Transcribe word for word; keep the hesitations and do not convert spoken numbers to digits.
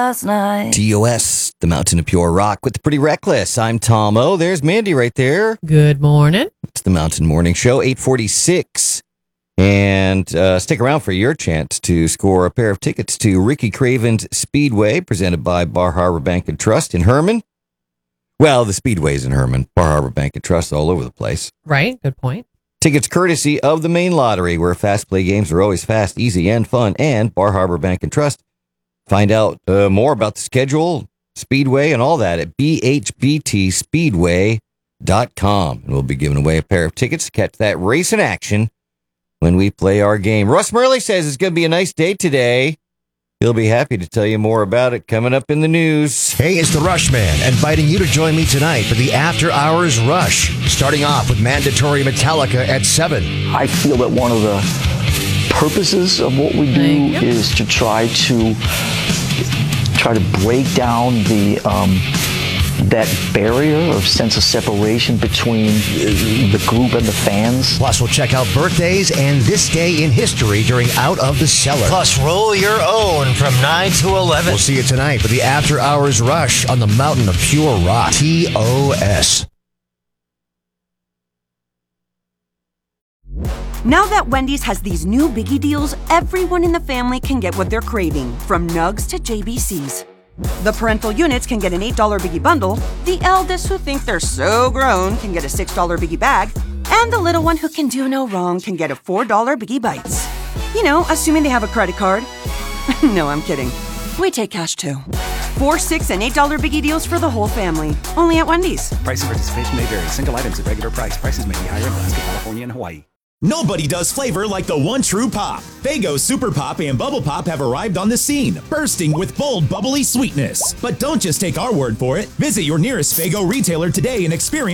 last night. T O S, the Mountain of Pure Rock with the Pretty Reckless. I'm Tom O. There's Mandy right there. Good morning. It's the Mountain Morning Show, eight forty-six. And uh, stick around for your chance to score a pair of tickets to Ricky Craven's Speedway, presented by Bar Harbor Bank and Trust in Herman. Well, the Speedway's in Herman. Bar Harbor Bank and Trust all over the place. Right. Good point. Tickets courtesy of the Main Lottery, where fast play games are always fast, easy, and fun, and Bar Harbor Bank and Trust. Find out uh, more about the schedule, Speedway, and all that at b h b t speedway dot com. And we'll be giving away a pair of tickets to catch that race in action when we play our game. Russ Murley says it's going to be a nice day today. He'll be happy to tell you more about it coming up in the news. Hey, it's the Rush Man, inviting you to join me tonight for the After Hours Rush, starting off with mandatory Metallica at seven. I feel that one of the purposes of what we do is to try to try to break down the um, that barrier of sense of separation between the group and the fans. Plus, we'll check out birthdays and this day in history during Out of the Cellar. Plus, roll your own from nine to eleven. We'll see you tonight for the After Hours Rush on the Mountain of Pure Rock. T O S. Now that Wendy's has these new biggie deals, everyone in the family can get what they're craving, from nugs to J B Cs. The parental units can get an eight dollar biggie bundle, the eldest who think they're so grown can get a six dollar biggie bag, and the little one who can do no wrong can get a four dollar biggie bites. You know, assuming they have a credit card. No, I'm kidding. We take cash too. Four, six, and eight dollar biggie deals for the whole family. Only at Wendy's. Price and participation may vary. Single items at regular price. Prices may be higher in Alaska, California, and Hawaii. Nobody does flavor like the one true pop. Faygo Super Pop and Bubble Pop have arrived on the scene, bursting with bold, bubbly sweetness. But don't just take our word for it. Visit your nearest Faygo retailer today and experience